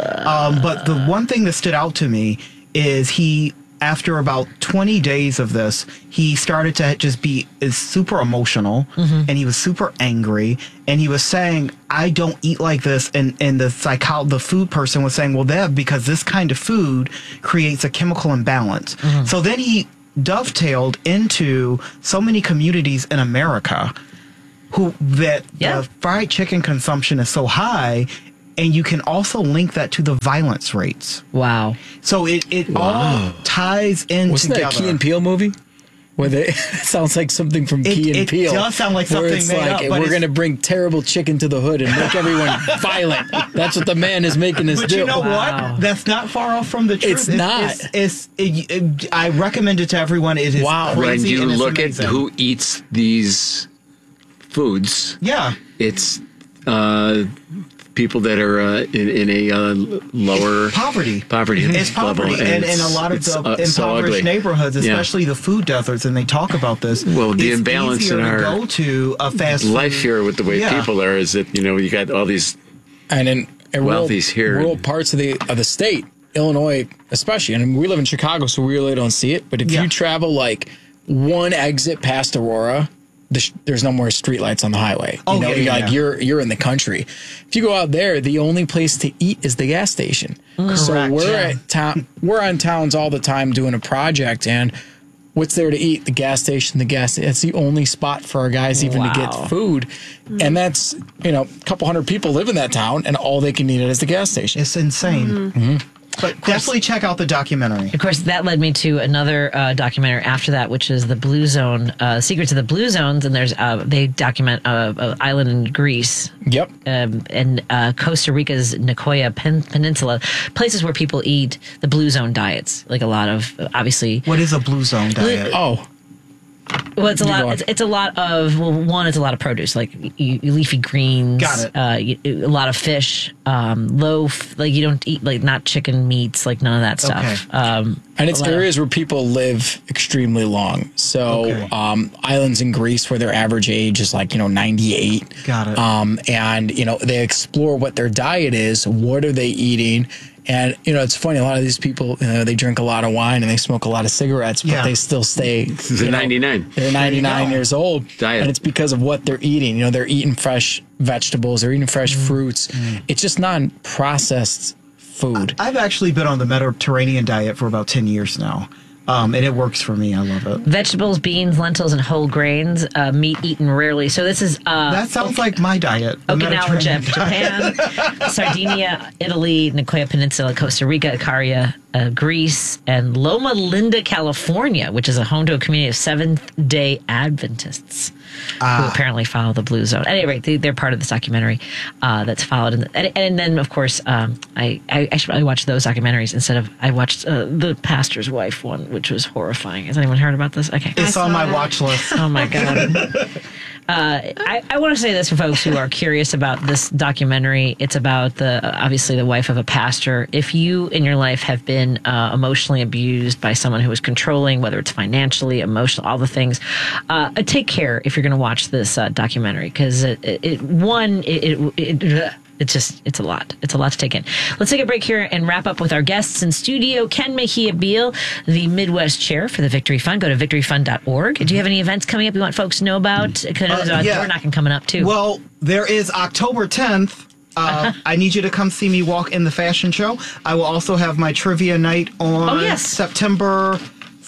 Um, but the one thing that stood out to me is he, after about twenty days of this, he started to just be is super emotional, and he was super angry, and he was saying, "I don't eat like this." And and the psycho, the food person was saying, "Well, that because this kind of food creates a chemical imbalance." So then he dovetailed into so many communities in America who that Yeah. the fried chicken consumption is so high, and you can also link that to the violence rates. Wow. So it, it all ties in wasn't together. that a Key and Peele movie? Where they, it sounds like something from It- Key and it Peele. does sound like where something it's made like, up, but we're it's- going to bring terrible chicken to the hood and make everyone violent. That's what the man is making us But do. you know what? That's not far off from the truth. It's not. It's, it's, it, it- I recommend it to everyone. It is Wow. When crazy you and it's look amazing. at who eats these foods, Yeah. it's uh, people that are uh, in, in a uh, lower Poverty. poverty It's poverty, level, and, and a it's- lot of it's, the uh, so impoverished ugly. neighborhoods, Yeah. especially the food deserts, and they talk about this. Well, the it's imbalance easier in to our go to a fast life food. here with the way Yeah. people are is that you know you got all these and in, in wealthies rural, here. rural parts of the of the state, Illinois especially, and we live in Chicago, so we really don't see it. But if Yeah. you travel like one exit past Aurora, the sh- there's no more streetlights on the highway. Oh, you know, yeah, you're yeah, like yeah. you're you're in the country. If you go out there, the only place to eat is the gas station. So Correct, we're yeah. at town. We're on towns all the time doing a project, and what's there to eat? The gas station. The gas. That's the only spot for our guys even to Wow. get food, and that's you know a couple hundred people live in that town, and all they can eat is the gas station. It's insane. Mm-hmm. But definitely check out the documentary. Of course, that led me to another uh, documentary after that, which is the Blue Zone, uh, Secrets of the Blue Zones, and there's uh, they document uh, an island in Greece. Yep. Um, and uh, Costa Rica's Nicoya Pen- Peninsula, places where people eat the Blue Zone diets, like a lot of obviously. What is a blue zone diet? Oh. Well, it's a You go lot. on. It's, it's a lot of well, one. It's a lot of produce, like you, leafy greens. Got it. Uh, you, a lot of fish, um, loaf. Like you don't eat like not chicken meats, like none of that stuff. Okay. Um, And it's a lot of- areas where people live extremely long. So Okay. um, islands in Greece where their average age is like, you know, ninety-eight. Got it. Um, and, you know, they explore what their diet is. What are they eating? And, you know, it's funny. A lot of these people, you know, they drink a lot of wine and they smoke a lot of cigarettes, but Yeah. they still stay. They're ninety-nine. They're ninety-nine years old. Diet. And it's because of what they're eating. You know, they're eating fresh vegetables, they're eating fresh Mm. fruits. It's just non-processed food. I've actually been on the Mediterranean diet for about ten years now. Um, and it works for me. I love it. Vegetables, beans, lentils, and whole grains. Uh, meat eaten rarely. So this is uh, That sounds like my diet. the Okinawa, Mediterranean Japan, diet. Sardinia, Italy, Nicoya Peninsula, Costa Rica, Icaria, uh, Greece, and Loma Linda, California, which is a home to a community of Seventh-day Adventists who Ah. apparently follow the Blue Zone. At any rate, they, they're part of this documentary uh, that's followed. In the, and, and then, of course, um, I, I, I should probably watch those documentaries instead of I watched uh, the pastor's wife one, which was horrifying. Has anyone heard about this? Okay, It's on my watch list. Oh my god. Uh, I, I want to say this for folks who are curious about this documentary. It's about the obviously the wife of a pastor. If you in your life have been uh, emotionally abused by someone who is controlling, whether it's financially, emotional, all the things, uh, take care if you're going to watch this uh, documentary because it, it, it one it, it, it It's just, it's a lot. It's a lot to take in. Let's take a break here and wrap up with our guests in studio. Ken Mejia Beal, the Midwest Chair for the Victory Fund. Go to victory fund dot org. Do you have any events coming up you want folks to know about? Because there's Uh, a yeah. door knocking coming up, too. Well, there is October tenth. Uh, I need you to come see me walk in the fashion show. I will also have my trivia night on Oh, yes. September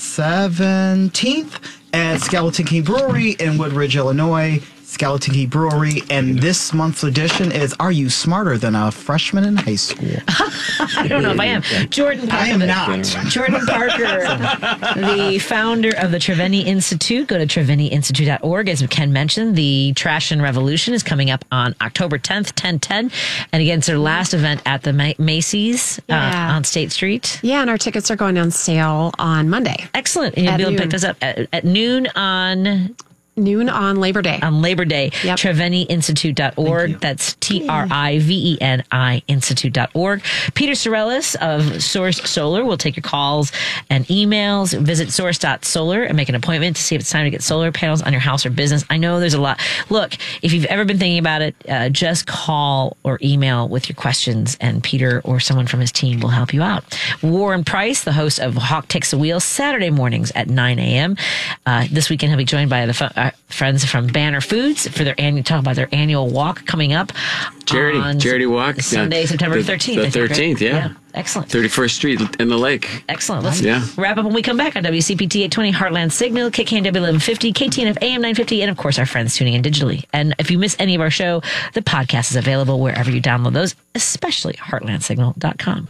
seventeenth at Skeleton Key Brewery in Woodridge, Illinois. Skeleton Key Brewery, and this month's edition is Are You Smarter Than a Freshman in High School? I don't know if I am. Jordan Parker. I am not. Jordan Parker, the founder of the Treveni Institute. Go to treveni institute dot org. As Ken mentioned, the Trash and Revolution is coming up on October tenth, ten ten. And again, it's their last event at the Ma- Macy's Yeah. uh, on State Street. Yeah, and our tickets are going on sale on Monday. Excellent. And you'll At be able to noon. pick this up at, at noon on... Noon on Labor Day. On Labor Day. Yep. treveni institute dot org. That's T R I V E N I institute dot org. Peter Sorellis of Source Solar will take your calls and emails. Visit source dot solar and make an appointment to see if it's time to get solar panels on your house or business. I know there's a lot. Look, if you've ever been thinking about it, uh, just call or email with your questions and Peter or someone from his team will help you out. Warren Price, the host of Hawk Takes the Wheel, Saturday mornings at nine a.m. Uh, this weekend he'll be joined by the fu- uh, friends from Banner Foods for their annual talk about their annual walk coming up. Charity, on charity walk. Sunday, yeah. September The- thirteenth. The I think, right? thirteenth, yeah. Excellent. thirty-first Street in the lake. Excellent. Let's Yeah. wrap up when we come back on W C P T eight twenty Heartland Signal, K K N W eleven fifty, K T N F A M nine fifty, and of course our friends tuning in digitally. And if you miss any of our show, the podcast is available wherever you download those, especially heartland signal dot com.